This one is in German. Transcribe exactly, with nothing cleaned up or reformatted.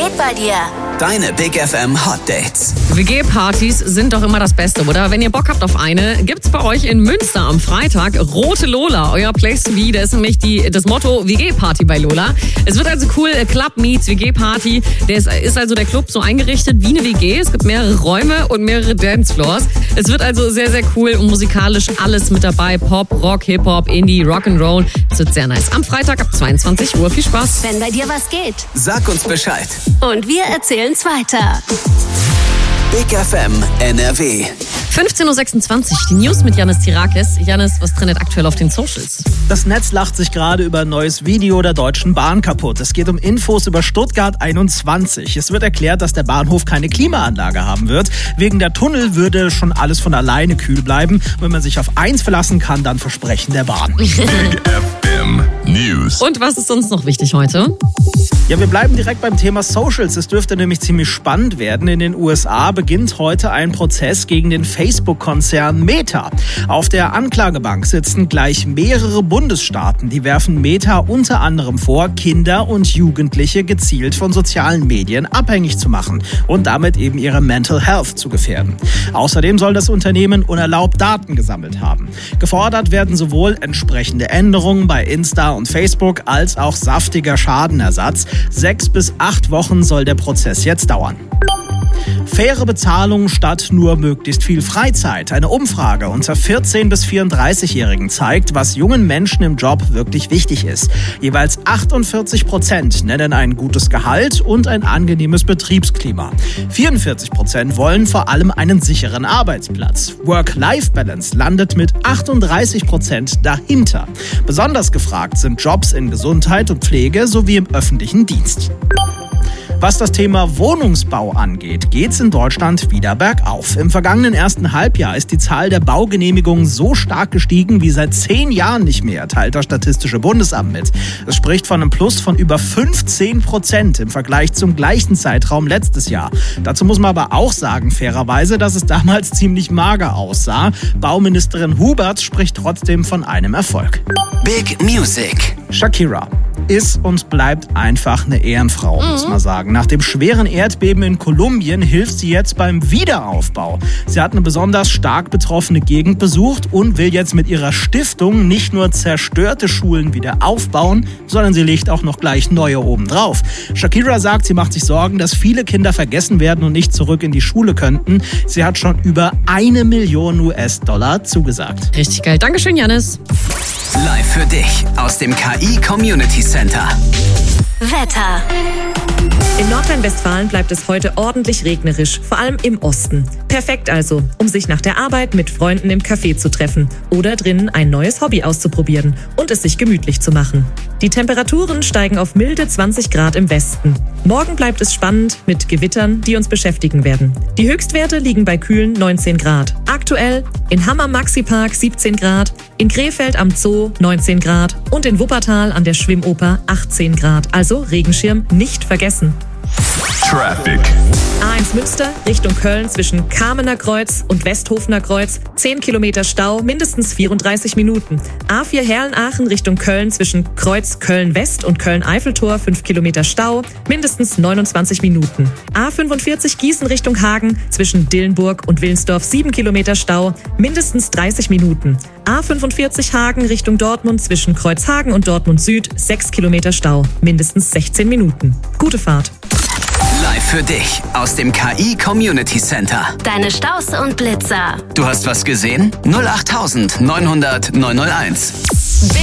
geht bei dir? Deine Big F M Hot Dates. W G-Partys sind doch immer das Beste, oder? Wenn ihr Bock habt auf eine, gibt's bei euch in Münster am Freitag Rote Lola, euer Place to be. Da ist nämlich die, das Motto W G-Party bei Lola. Es wird also cool, Club meets W G-Party. Der ist, ist also der Club so eingerichtet wie eine W G. Es gibt mehrere Räume und mehrere Dancefloors. Es wird also sehr, sehr cool und musikalisch alles mit dabei. Pop, Rock, Hip-Hop, Indie, Rock'n'Roll. Es wird sehr nice. Am Freitag ab zweiundzwanzig Uhr. Viel Spaß. Wenn bei dir was geht. Sag uns Bescheid. Und wir erzählen's weiter. Big F M N R W. fünfzehn Uhr sechsundzwanzig, die News mit Yannis Tirakis. Yannis, was trendet aktuell auf den Socials? Das Netz lacht sich gerade über ein neues Video der Deutschen Bahn kaputt. Es geht um Infos über Stuttgart einundzwanzig. Es wird erklärt, dass der Bahnhof keine Klimaanlage haben wird. Wegen der Tunnel würde schon alles von alleine kühl bleiben. Wenn man sich auf eins verlassen kann, dann Versprechen der Bahn. Big F M News. Und was ist uns noch wichtig heute? Ja, wir bleiben direkt beim Thema Socials. Es dürfte nämlich ziemlich spannend werden. In den U S A beginnt heute ein Prozess gegen den Facebook-Konzern Meta. Auf der Anklagebank sitzen gleich mehrere Bundesstaaten. Die werfen Meta unter anderem vor, Kinder und Jugendliche gezielt von sozialen Medien abhängig zu machen und damit eben ihre Mental Health zu gefährden. Außerdem soll das Unternehmen unerlaubt Daten gesammelt haben. Gefordert werden sowohl entsprechende Änderungen bei Insta und Facebook als auch saftiger Schadenersatz. Sechs bis acht Wochen soll der Prozess jetzt dauern. Faire Bezahlung statt nur möglichst viel Freizeit. Eine Umfrage unter vierzehn- bis vierunddreißigjährigen zeigt, was jungen Menschen im Job wirklich wichtig ist. Jeweils achtundvierzig Prozent nennen ein gutes Gehalt und ein angenehmes Betriebsklima. vierundvierzig Prozent wollen vor allem einen sicheren Arbeitsplatz. Work-Life-Balance landet mit achtunddreißig Prozent dahinter. Besonders gefragt sind Jobs in Gesundheit und Pflege sowie im öffentlichen Dienst. Was das Thema Wohnungsbau angeht, geht's in Deutschland wieder bergauf. Im vergangenen ersten Halbjahr ist die Zahl der Baugenehmigungen so stark gestiegen wie seit zehn Jahren nicht mehr, teilt das Statistische Bundesamt mit. Es spricht von einem Plus von über fünfzehn Prozent im Vergleich zum gleichen Zeitraum letztes Jahr. Dazu muss man aber auch sagen, fairerweise, dass es damals ziemlich mager aussah. Bauministerin Hubert spricht trotzdem von einem Erfolg. Big Music. Shakira ist und bleibt einfach eine Ehrenfrau, mhm. muss man sagen. Nach dem schweren Erdbeben in Kolumbien hilft sie jetzt beim Wiederaufbau. Sie hat eine besonders stark betroffene Gegend besucht und will jetzt mit ihrer Stiftung nicht nur zerstörte Schulen wieder aufbauen, sondern sie legt auch noch gleich neue obendrauf. Shakira sagt, sie macht sich Sorgen, dass viele Kinder vergessen werden und nicht zurück in die Schule könnten. Sie hat schon über eine Million U S-Dollar zugesagt. Richtig geil. Dankeschön, Yannis. Live für dich aus dem K I Community Center. Wetter. In Nordrhein-Westfalen bleibt es heute ordentlich regnerisch, vor allem im Osten. Perfekt also, um sich nach der Arbeit mit Freunden im Café zu treffen oder drinnen ein neues Hobby auszuprobieren und es sich gemütlich zu machen. Die Temperaturen steigen auf milde zwanzig Grad im Westen. Morgen bleibt es spannend mit Gewittern, die uns beschäftigen werden. Die Höchstwerte liegen bei kühlen neunzehn Grad. Aktuell in Hamm am Maxi-Park siebzehn Grad, in Krefeld am Zoo neunzehn Grad und in Wuppertal an der Schwimmoper achtzehn Grad. Also Regenschirm nicht vergessen. Traffic. A eins Münster Richtung Köln zwischen Kamener Kreuz und Westhofener Kreuz. zehn Kilometer Stau, mindestens vierunddreißig Minuten. A vier Herlen-Aachen Richtung Köln zwischen Kreuz Köln-West und Köln-Eiffeltor. fünf Kilometer Stau, mindestens neunundzwanzig Minuten. A fünfundvierzig Gießen Richtung Hagen zwischen Dillenburg und Willensdorf. sieben Kilometer Stau, mindestens dreißig Minuten. A fünfundvierzig Hagen Richtung Dortmund zwischen Kreuzhagen und Dortmund Süd. sechs Kilometer Stau, mindestens sechzehn Minuten. Gute Fahrt. Live für dich aus dem K I Community Center. Deine Staus und Blitzer. Du hast was gesehen? null acht neun null null neun null eins.